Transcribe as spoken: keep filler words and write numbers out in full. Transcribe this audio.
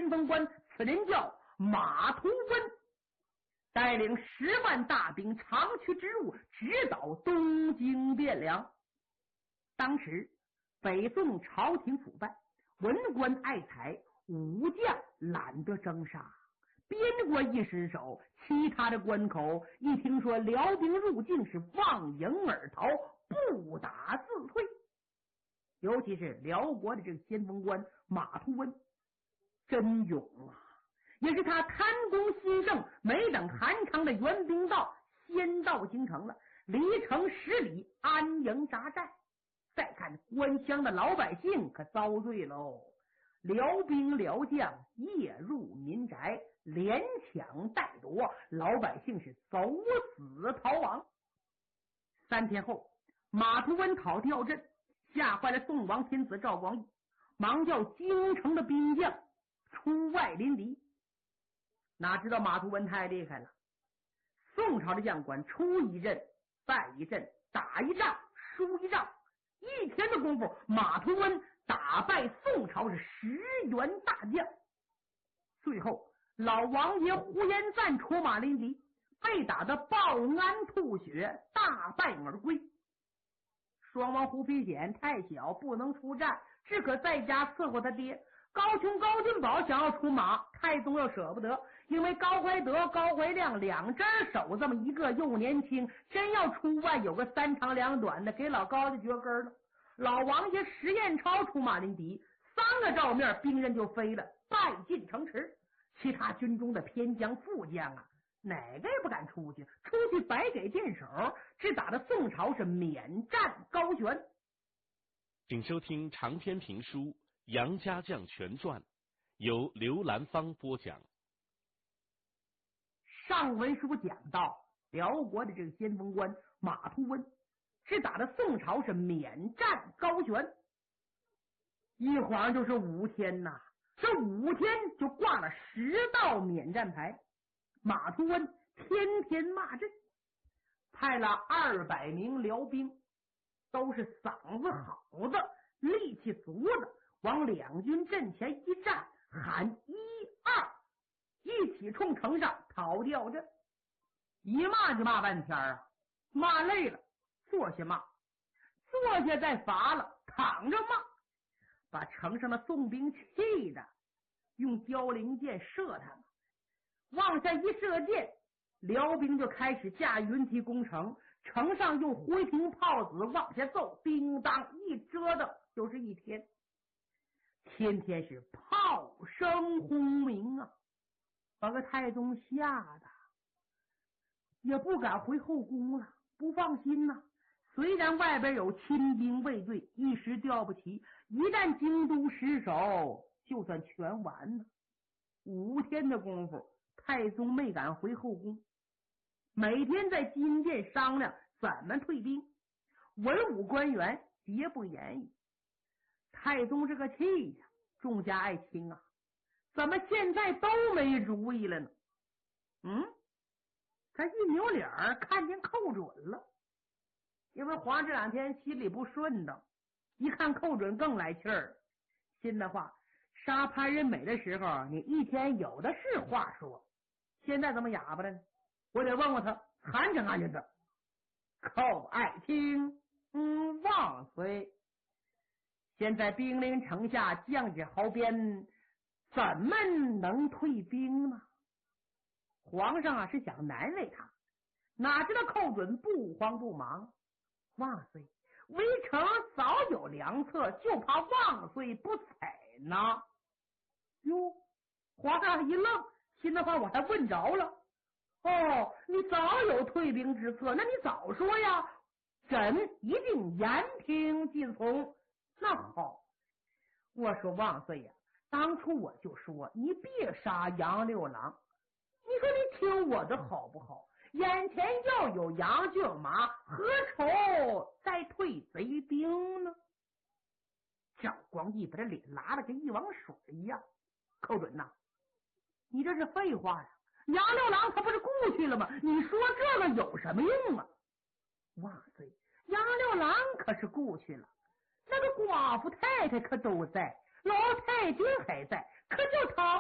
先锋官，此人叫马图温，带领十万大兵长驱直入，直捣东京汴梁。当时北宋朝廷腐败，文官爱财，武将懒得征杀，边国一失守，其他的关口一听说辽兵入境，是望迎而逃，不打自退。尤其是辽国的这个先锋官马图温，真勇啊！也是他贪功心盛，没等韩昌的援兵到，先到京城了，离城十里，安营扎寨。再看关乡的老百姓可遭罪喽，辽兵辽将夜入民宅，连抢带夺，老百姓是走死逃亡。三天后，马图温讨吊阵，吓坏了宋王天子赵光义，忙叫京城的兵将出外临敌。哪知道马图温太厉害了，宋朝的将官出一阵败一阵，打一仗输一仗，一天的功夫，马图温打败宋朝是十员大将。最后老王爷呼延赞出马临敌，被打得抱鞍吐血，大败而归。双王胡丕显太小，不能出战，只可在家伺候他爹。高琼、高君宝想要出马，太宗又舍不得，因为高怀德、高怀亮两只手这么一个又年轻，真要出外有个三长两短的，给老高就绝根了。老王爷石彦超出马临敌，三个照面，兵刃就飞了，败进城池。其他军中的偏将、副将啊，哪个也不敢出去，出去白给箭手，只打得宋朝是免战高悬。 请收听长篇评书《杨家将全传》，由刘兰芳播讲。 上文书讲到辽国的这个先锋官马图温，是打得宋朝是免战高悬。一晃就是五天呐，这五天就挂了十道免战牌。马图温天天骂阵，派了二百名辽兵，都是嗓子好的、力气足的，往两军阵前一站，喊一二，一起冲城上讨吊阵。一骂就骂半天啊，骂累了坐下骂，坐下再乏了躺着骂，把城上的宋兵气的用凋零箭射他们。往下一射箭，辽兵就开始架云梯攻城，城上用灰瓶炮子往下揍，叮当一折腾就是一天，天天是炮声轰鸣啊，把个太宗吓得也不敢回后宫了，不放心呐、啊。虽然外边有亲兵卫队，一时调不齐，一旦京都失守，就算全完了。五天的功夫，太宗没敢回后宫，每天在金殿商量怎么退兵，文武官员皆不言语。太宗这个气呀，众家爱卿啊，怎么现在都没主意了呢？嗯，他一扭脸看见寇准了，因为皇上这两天心里不顺当，一看寇准更来气儿。心的话，杀潘仁美的时候，你一天有的是话说，现在怎么哑巴了呢？我得问问他，寒碜寒碜他。寇爱卿，嗯，万岁。现在兵临城下，将至壕边，怎么能退兵呢？皇上啊是想难为他，哪知道寇准不慌不忙。万岁，微臣早有良策，就怕万岁不采呢。哟，皇上一愣，心的话我还问着了。哦，你早有退兵之策，那你早说呀，朕一定言听计从。那好，我说万岁呀，当初我就说你别杀杨六郎，你说你听我的好不好？眼前要有杨骏马，何愁再退贼兵呢？赵光义把这脸拉了跟一汪水一样。寇准呐，你这是废话呀！杨六郎他不是故去了吗？你说这个有什么用啊？万岁，杨六郎可是故去了，那个寡妇太太可都在，老太君还在，可就他